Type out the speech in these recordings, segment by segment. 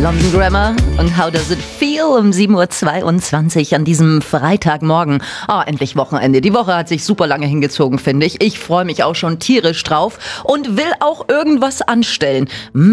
London Grammar und How Does It Feel um 7.22 Uhr an diesem Freitagmorgen. Endlich Wochenende. Die Woche hat sich super lange hingezogen, finde ich. Ich freue mich auch schon tierisch drauf und will auch irgendwas anstellen.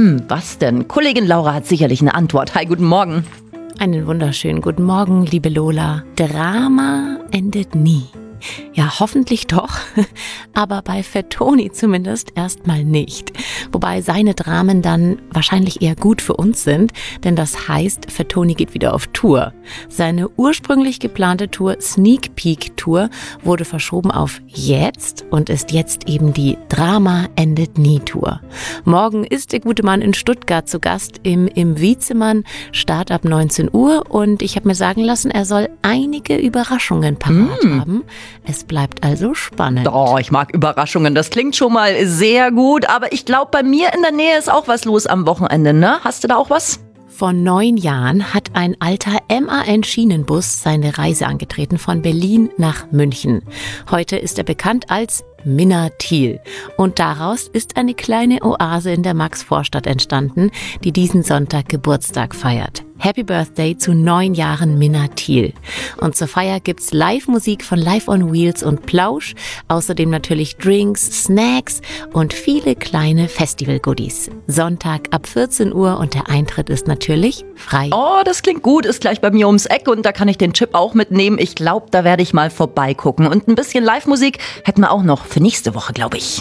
Was denn? Kollegin Laura hat sicherlich eine Antwort. Hi, guten Morgen. Einen wunderschönen guten Morgen, liebe Lola. Drama endet nie. Ja, hoffentlich doch, aber bei Fettoni zumindest erstmal nicht. Wobei seine Dramen dann wahrscheinlich eher gut für uns sind, denn das heißt, Fettoni geht wieder auf Tour. Seine ursprünglich geplante Tour, Sneak Peek Tour, wurde verschoben auf jetzt und ist jetzt eben die Drama endet nie Tour. Morgen ist der gute Mann in Stuttgart zu Gast im Wiezemann, Start ab 19 Uhr und ich habe mir sagen lassen, er soll einige Überraschungen parat haben. Es bleibt also spannend. Ich mag Überraschungen. Das klingt schon mal sehr gut. Aber ich glaube, bei mir in der Nähe ist auch was los am Wochenende, ne? Hast du da auch was? Vor 9 Jahren hat ein alter MAN-Schienenbus seine Reise angetreten von Berlin nach München. Heute ist er bekannt als Minna Thiel. Und daraus ist eine kleine Oase in der Maxvorstadt entstanden, die diesen Sonntag Geburtstag feiert. Happy Birthday zu 9 Jahren Minna Thiel. Und zur Feier gibt's Live-Musik von Live on Wheels und Plausch, außerdem natürlich Drinks, Snacks und viele kleine Festival-Goodies. Sonntag ab 14 Uhr und der Eintritt ist natürlich frei. Das klingt gut, ist gleich bei mir ums Eck und da kann ich den Chip auch mitnehmen. Ich glaube, da werde ich mal vorbeigucken. Und ein bisschen Live-Musik hätten wir auch noch für nächste Woche, glaube ich.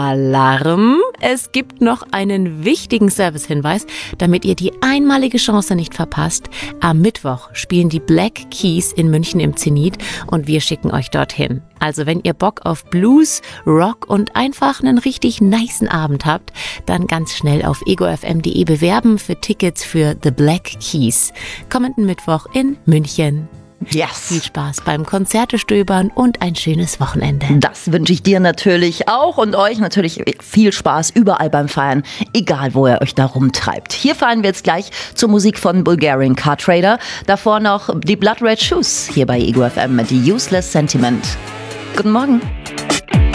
Alarm! Es gibt noch einen wichtigen Servicehinweis, damit ihr die einmalige Chance nicht verpasst. Am Mittwoch spielen die Black Keys in München im Zenit und wir schicken euch dorthin. Also wenn ihr Bock auf Blues, Rock und einfach einen richtig nicen Abend habt, dann ganz schnell auf egofm.de bewerben für Tickets für The Black Keys. Kommenden Mittwoch in München. Yes. Viel Spaß beim Konzertestöbern und ein schönes Wochenende. Das wünsche ich dir natürlich auch und euch natürlich viel Spaß überall beim Feiern, egal wo ihr euch da rumtreibt. Hier fahren wir jetzt gleich zur Musik von Bulgarian Car Trader. Davor noch die Blood Red Shoes hier bei Ego FM mit The Useless Sentiment. Guten Morgen.